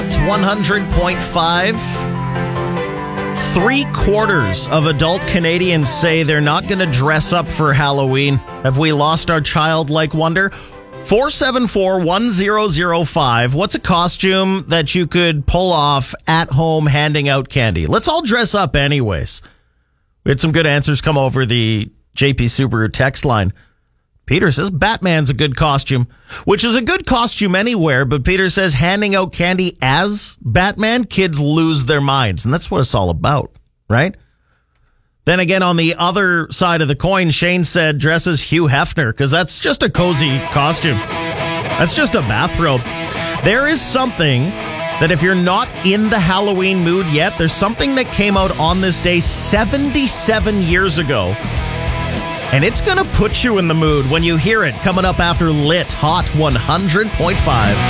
Hot 100.5. 3/4 of adult Canadians say they're not going to dress up for Halloween. Have we lost our childlike wonder? 474-1005. What's a costume that you could pull off at home handing out candy? Let's all dress up anyways. We had some good answers come over the JP Subaru text line. Peter says Batman's a good costume, which is a good costume anywhere, but Peter says handing out candy as Batman, kids lose their minds, and that's what it's all about, right? Then again, on the other side of the coin, Shane said dress as Hugh Hefner, because that's just a cozy costume. That's just a bathrobe. There is something that if you're not in the Halloween mood yet, there's something that came out on this day 77 years ago. And it's going to put you in the mood when you hear it coming up after Lit Hot 100.5.